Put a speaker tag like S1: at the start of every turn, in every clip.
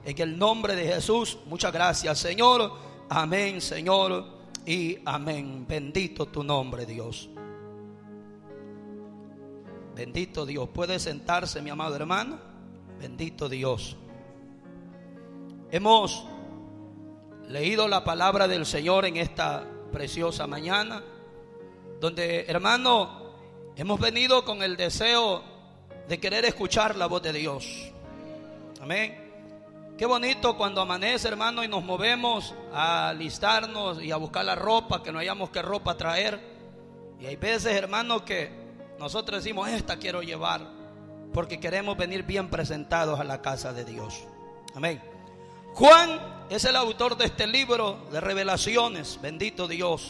S1: en el nombre de Jesús. Muchas gracias, Señor. Amén, Señor, y amén. Bendito tu nombre, Dios. Bendito Dios. Puede sentarse, mi amado hermano. Bendito Dios. Hemos leído la palabra del Señor en esta preciosa mañana, donde, hermano, hemos venido con el deseo de querer escuchar la voz de Dios. Amén. Qué bonito cuando amanece, hermano, y nos movemos a alistarnos y a buscar la ropa, que no hayamos qué ropa traer. Y hay veces, hermano, que nosotros decimos: esta quiero llevar, porque queremos venir bien presentados a la casa de Dios. Amén. Juan es el autor de este libro de Revelaciones. Bendito Dios.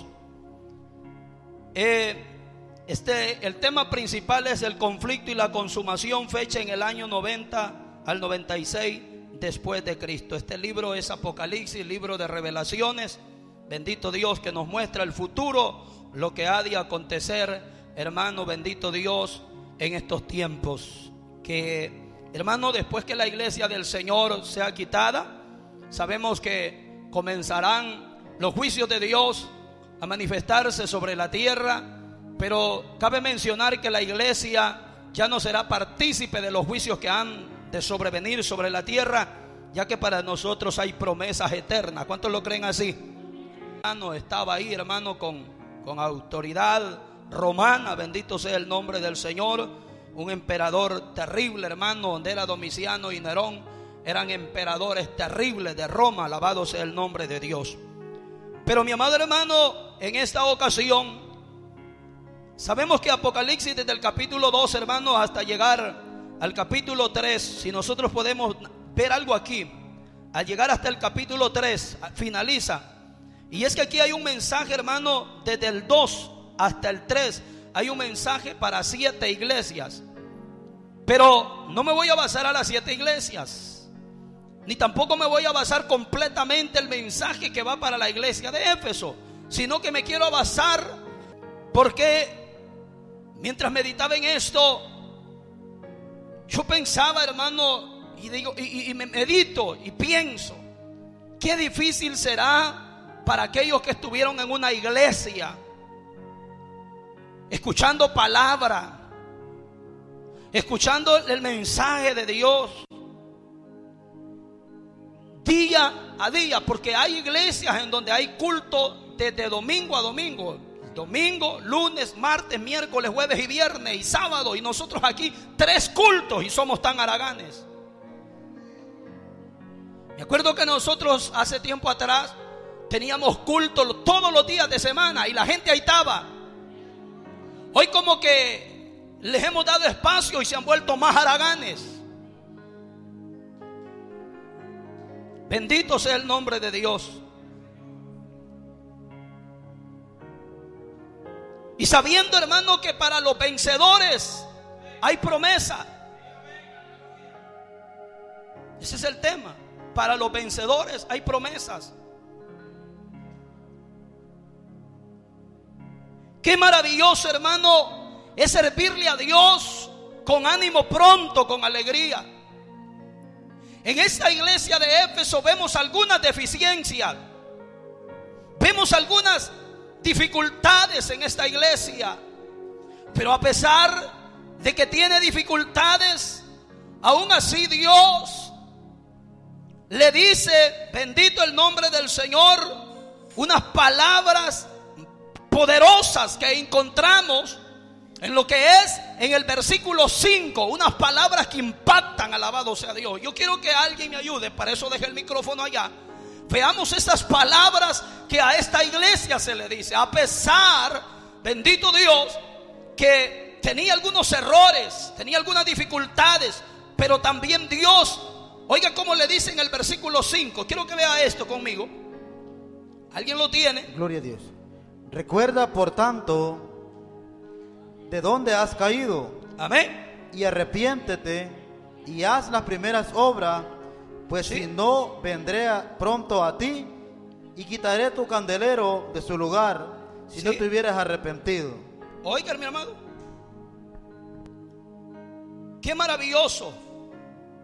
S1: El tema principal es el conflicto y la consumación, fecha en el año 90 al 96 después de Cristo. Este libro es Apocalipsis, libro de Revelaciones. Bendito Dios, que nos muestra el futuro, lo que ha de acontecer, hermano, bendito Dios, en estos tiempos. Que, hermano, después que la iglesia del Señor sea quitada, sabemos que comenzarán los juicios de Dios a manifestarse sobre la tierra. Pero cabe mencionar que la iglesia ya no será partícipe de los juicios que han de sobrevenir sobre la tierra, ya que para nosotros hay promesas eternas. ¿Cuántos lo creen así? Estaba ahí, hermano, con autoridad romana, bendito sea el nombre del Señor, un emperador terrible, hermano, donde era Domiciano y Nerón, eran emperadores terribles de Roma, alabado sea el nombre de Dios. Pero mi amado hermano, en esta ocasión sabemos que Apocalipsis, desde el capítulo 2, hermano, hasta llegar al capítulo 3, si nosotros podemos ver algo aquí, al llegar hasta el capítulo 3, finaliza. Y es que aquí hay un mensaje, hermano, desde el 2 hasta el 3, hay un mensaje para 7 iglesias. Pero no me voy a basar a las 7 iglesias, ni tampoco me voy a basar completamente el mensaje que va para la iglesia de Éfeso, sino que me quiero basar, porque mientras meditaba en esto, yo pensaba, hermano, y me medito y pienso, qué difícil será para aquellos que estuvieron en una iglesia, escuchando palabra, escuchando el mensaje de Dios día a día, porque hay iglesias en donde hay culto desde domingo a domingo. Domingo, lunes, martes, miércoles, jueves y viernes y sábado. Y nosotros aquí 3 cultos y somos tan haraganes. Me acuerdo que nosotros hace tiempo atrás teníamos culto todos los días de semana y la gente ahí estaba. Hoy como que les hemos dado espacio y se han vuelto más haraganes. Bendito sea el nombre de Dios. Y sabiendo, hermano, que para los vencedores hay promesa. Ese es el tema. Para los vencedores hay promesas. Qué maravilloso, hermano, es servirle a Dios con ánimo pronto, con alegría. En esta iglesia de Éfeso vemos algunas deficiencias, vemos algunas dificultades en esta iglesia, pero a pesar de que tiene dificultades, aún así Dios le dice, bendito el nombre del Señor, unas palabras poderosas que encontramos en lo que es en el versículo 5, unas palabras que impactan, alabado sea Dios. Yo quiero que alguien me ayude, para eso dejé el micrófono allá. Veamos estas palabras que a esta iglesia se le dice, a pesar, bendito Dios, que tenía algunos errores, tenía algunas dificultades, pero también Dios, oiga cómo le dice en el versículo 5, quiero que vea esto conmigo. ¿Alguien lo tiene?
S2: Gloria a Dios. Recuerda, por tanto, de dónde has caído.
S1: Amén.
S2: Y arrepiéntete y haz las primeras obras, pues si no, vendré pronto a ti y quitaré tu candelero de su lugar, si no te hubieras arrepentido.
S1: Oiga, mi hermano, qué maravilloso